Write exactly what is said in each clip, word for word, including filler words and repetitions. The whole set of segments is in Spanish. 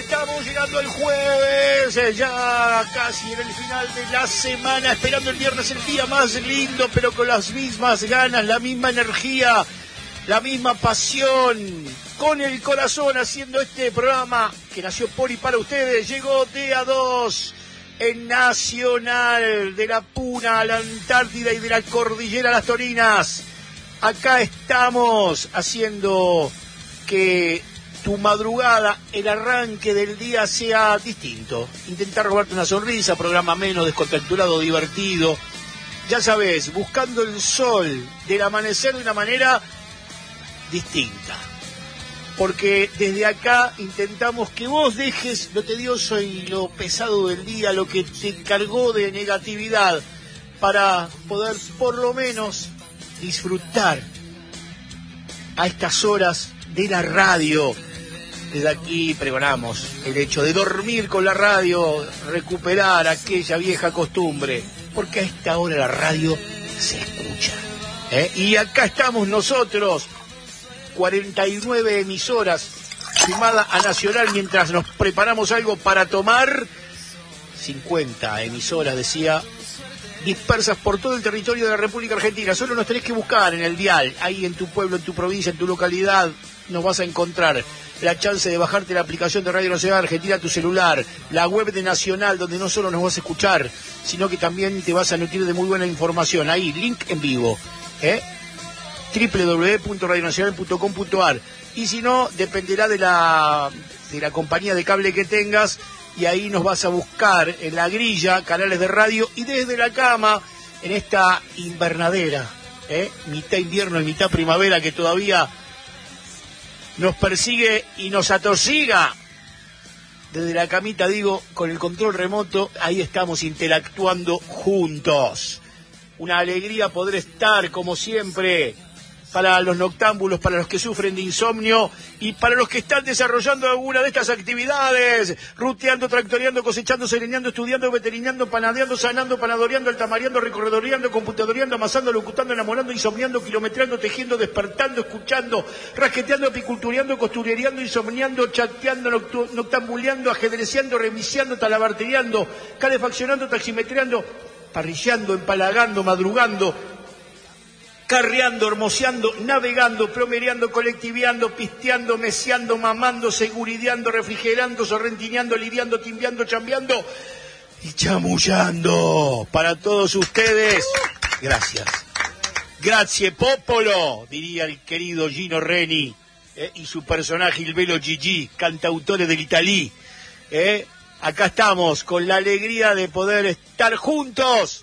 estamos llegando el jueves, ya casi en el final de la semana, esperando el viernes, el día más lindo, pero con las mismas ganas, la misma energía, la misma pasión, con el corazón haciendo este programa que nació por y para ustedes. Llegó D A dos en Nacional, de la Puna a la Antártida y de la Cordillera a las Torinas. Acá estamos haciendo que tu madrugada, el arranque del día sea distinto. Intentar robarte una sonrisa, programa menos descontracturado, divertido. Ya sabes, buscando el sol del amanecer de una manera distinta. Porque desde acá intentamos que vos dejes lo tedioso y lo pesado del día, lo que te cargó de negatividad, para poder por lo menos disfrutar a estas horas de la radio. Desde aquí pregonamos el hecho de dormir con la radio, recuperar aquella vieja costumbre, porque a esta hora la radio se escucha, ¿eh? Y acá estamos nosotros, cuarenta y nueve emisoras, sumada a Nacional, mientras nos preparamos algo para tomar, cincuenta emisoras, decía, dispersas por todo el territorio de la República Argentina. Solo nos tenés que buscar en el dial, ahí en tu pueblo, en tu provincia, en tu localidad, nos vas a encontrar la chance de bajarte la aplicación de Radio Nacional Argentina a tu celular, la web de Nacional, donde no solo nos vas a escuchar, sino que también te vas a nutrir de muy buena información. Ahí, link en vivo, ¿eh? doble u doble u doble u punto radio nacional punto com punto a r. Y si no, dependerá de la, de la compañía de cable que tengas, y ahí nos vas a buscar en la grilla, canales de radio, y desde la cama, en esta invernadera, ¿eh? mitad invierno y mitad primavera, que todavía nos persigue y nos atosiga. Desde la camita, digo, con el control remoto, ahí estamos interactuando juntos. Una alegría poder estar, como siempre, para los noctámbulos, para los que sufren de insomnio y para los que están desarrollando alguna de estas actividades, ruteando, tractoreando, cosechando, sereñando, estudiando, veterinando, panadeando, sanando, panadoreando, altamarando, recorredoreando, computadoreando, amasando, locutando, enamorando, insomniando, kilometreando, tejiendo, despertando, escuchando, rasqueteando, apicultureando, costurereando, insomniando, chateando, noctu- noctambuleando, ajedreceando, remisiando, talabartereando, calefaccionando, taximetreando, parrillando, empalagando, madrugando, carreando, hermoseando, navegando, promediando, colectiveando, pisteando, meseando, mamando, segurideando, refrigerando, sorrentineando, lidiando, timbiando, chambeando y chamullando. Para todos ustedes, gracias. Grazie popolo, diría el querido Gino Reni, eh, y su personaje il Velo Gigi, cantautore dell'Italie. Eh. Acá estamos con la alegría de poder estar juntos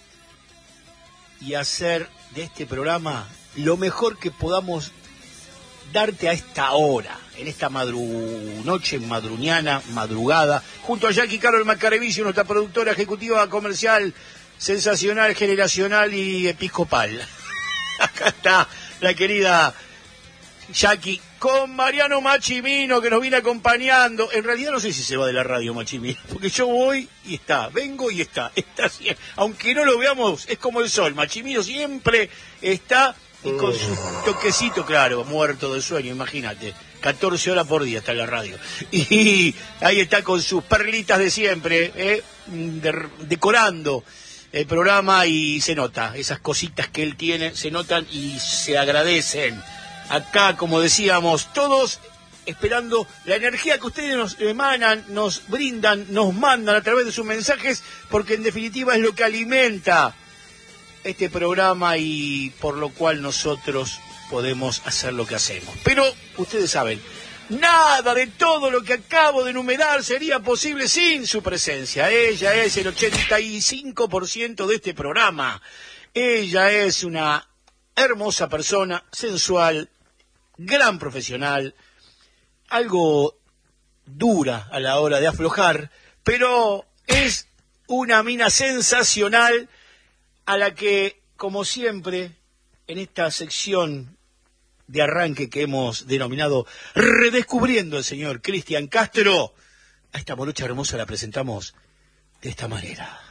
y hacer de este programa lo mejor que podamos darte a esta hora, en esta madru... noche madruñana, madrugada, junto a Jackie Carol Macarevicio, nuestra productora ejecutiva comercial, sensacional, generacional y episcopal. Acá está la querida Jackie, con Mariano Machimino, que nos viene acompañando. En realidad no sé si se va de la radio Machimino, porque yo voy y está, vengo y está, está siempre. Aunque no lo veamos, es como el sol. Machimino siempre está, y con su toquecito, claro, muerto de sueño, imagínate. catorce horas por día está en la radio. Y ahí está con sus perlitas de siempre, eh, de, decorando el programa, y se nota, esas cositas que él tiene, se notan y se agradecen. Acá, como decíamos, todos esperando la energía que ustedes nos emanan, nos brindan, nos mandan a través de sus mensajes, porque en definitiva es lo que alimenta este programa y por lo cual nosotros podemos hacer lo que hacemos. Pero ustedes saben, nada de todo lo que acabo de enumerar sería posible sin su presencia. Ella es el ochenta y cinco por ciento de este programa. Ella es una hermosa persona, sensual, gran profesional, algo dura a la hora de aflojar, pero es una mina sensacional a la que, como siempre, en esta sección de arranque que hemos denominado Redescubriendo al señor Cristian Castro, a esta morocha hermosa la presentamos de esta manera.